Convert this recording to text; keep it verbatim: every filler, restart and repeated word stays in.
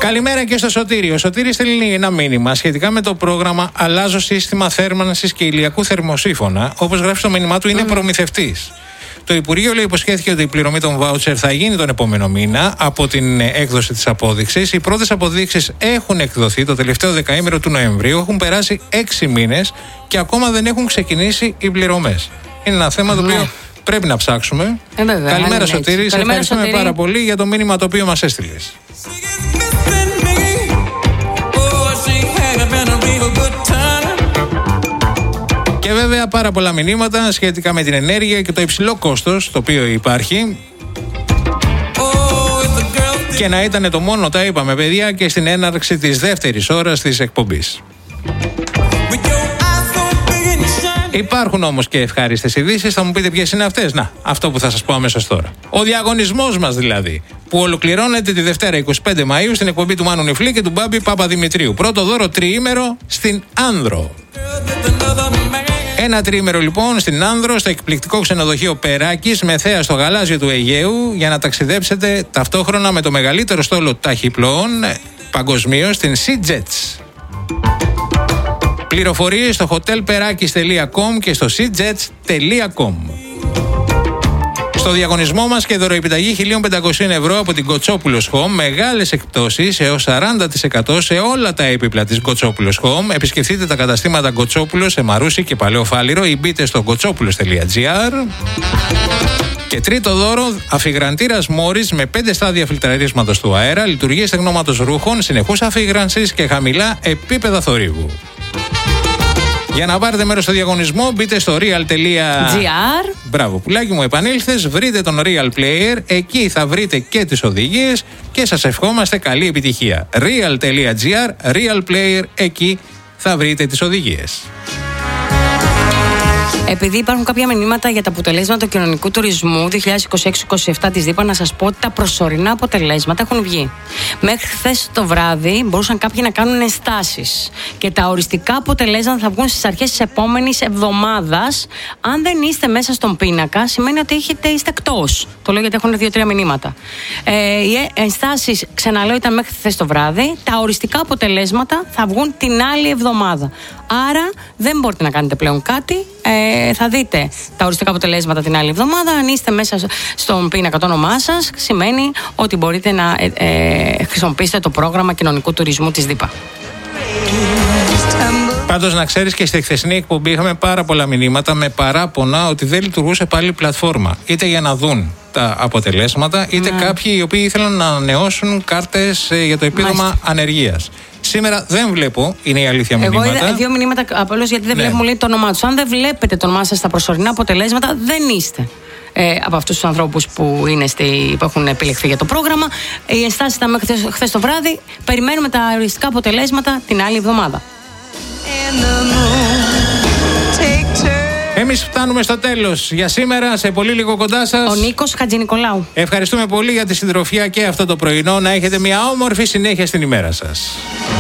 Καλημέρα και στο Σωτήρι. Ο Σωτήρης στέλνει ένα μήνυμα σχετικά με το πρόγραμμα Αλλάζω σύστημα θέρμανσης και ηλιακού θερμοσύφωνα. Όπως γράφει στο μήνυμά του, είναι mm. προμηθευτής. Το Υπουργείο, λέει, υποσχέθηκε ότι η πληρωμή των βάουτσερ θα γίνει τον επόμενο μήνα από την έκδοση της απόδειξης. Οι πρώτες αποδείξεις έχουν εκδοθεί το τελευταίο δεκαήμερο του Νοεμβρίου. Έχουν περάσει έξι μήνες και ακόμα δεν έχουν ξεκινήσει οι πληρωμές. Είναι ένα θέμα το οποίο πρέπει να ψάξουμε. Ε, βέβαια, Καλημέρα, Σωτήρη. Σε ευχαριστούμε Σωτήρη. πάρα πολύ για το μήνυμα το οποίο μας έστειλες. Και βέβαια πάρα πολλά μηνύματα σχετικά με την ενέργεια και το υψηλό κόστος το οποίο υπάρχει. Και να ήταν το μόνο, τα είπαμε παιδιά, και στην έναρξη της δεύτερης ώρας της εκπομπής. Υπάρχουν όμως και ευχάριστες ειδήσεις. Θα μου πείτε ποιες είναι αυτές. Να, αυτό που θα σας πω αμέσως τώρα. Ο διαγωνισμός μας δηλαδή, που ολοκληρώνεται τη Δευτέρα εικοστή πέμπτη Μαΐου στην εκπομπή του Μάνου Νιφλή και του Μπάμπη Παπαδημητρίου. Πρώτο δώρο τριήμερο στην Άνδρο. Ένα τριήμερο λοιπόν στην Άνδρο, στο εκπληκτικό ξενοδοχείο Περάκης, με θέα στο γαλάζιο του Αιγαίου, για να ταξιδέψετε ταυτόχρονα με το μεγαλύτερο στόλο ταχυπλοών παγκοσμίως, την SeaJets. Πληροφορίες στο hotel perakis τελεία com και στο seajets τελεία com. Στο διαγωνισμό μας και δωροεπιταγή χίλια πεντακόσια ευρώ από την Κοτσόπουλος Home, μεγάλες εκπτώσεις έως σαράντα τοις εκατό σε όλα τα έπιπλα της Κοτσόπουλος Home. Επισκεφτείτε τα καταστήματα Κοτσόπουλος σε Μαρούσι και Παλαιό Φάληρο ή μπείτε στο κοτσόπουλος τελεία gr. Και τρίτο δώρο, αφιγραντήρας Μόρις με πέντε στάδια φιλτραρίσματος του αέρα, λειτουργία στεγνώματος ρούχων, συνεχούς αφίγρανσης και χαμηλά επίπεδα θορύβου. Για να πάρετε μέρος στο διαγωνισμό, μπείτε στο real τελεία gr. Μπράβο, πουλάκι μου, επανήλθες. Βρείτε τον Real Player. Εκεί θα βρείτε και τις οδηγίες και σας ευχόμαστε καλή επιτυχία. real τελεία gr, Real Player. Εκεί θα βρείτε τις οδηγίες. Επειδή υπάρχουν κάποια μηνύματα για τα αποτελέσματα του κοινωνικού τουρισμού δύο χιλιάδες είκοσι έξι είκοσι επτά της ΔΥΠΑ, να σας πω ότι τα προσωρινά αποτελέσματα έχουν βγει. Μέχρι χθες το βράδυ μπορούσαν κάποιοι να κάνουν ενστάσεις. Και τα οριστικά αποτελέσματα θα βγουν στις αρχές της επόμενης εβδομάδας. Αν δεν είστε μέσα στον πίνακα, σημαίνει ότι έχετε, είστε εκτός. Το λέω γιατί έχουν δύο-τρία μηνύματα. Ε, οι ενστάσεις, ξαναλέω, ήταν μέχρι χθες το βράδυ. Τα οριστικά αποτελέσματα θα βγουν την άλλη εβδομάδα. Άρα δεν μπορείτε να κάνετε πλέον κάτι. Ε, θα δείτε τα οριστικά αποτελέσματα την άλλη εβδομάδα. Αν είστε μέσα στον πίνακα το όνομά σας, σημαίνει ότι μπορείτε να ε, ε, χρησιμοποιήσετε το πρόγραμμα κοινωνικού τουρισμού της ΔΥΠΑ. Πάντως να ξέρεις, και στη χθεσινή εκπομπή είχαμε πάρα πολλά μηνύματα με παράπονα ότι δεν λειτουργούσε πάλι η πλατφόρμα. Είτε για να δουν τα αποτελέσματα, είτε ναι. κάποιοι οι οποίοι ήθελαν να ανανεώσουν κάρτες για το επίδομα Μάλιστα. ανεργίας. Σήμερα δεν βλέπω, είναι η αλήθεια, μηνύματα. Εγώ είδα δύο μηνύματα απλώς γιατί δεν ναι. βλέπουμε, λέει, το όνομά τους. Αν δεν βλέπετε το όνομά σας στα προσωρινά αποτελέσματα, δεν είστε ε, από αυτούς τους ανθρώπους που, είναι στη, που έχουν επιλεχθεί για το πρόγραμμα. Οι ενστάσεις ήταν μέχρι χθες το βράδυ. Περιμένουμε τα οριστικά αποτελέσματα την άλλη εβδομάδα. Εμείς φτάνουμε στο τέλος για σήμερα. Σε πολύ λίγο κοντά σας ο Νίκος Χατζηνικολάου. Ευχαριστούμε πολύ για τη συντροφιά και αυτό το πρωινό. Να έχετε μια όμορφη συνέχεια στην ημέρα σας.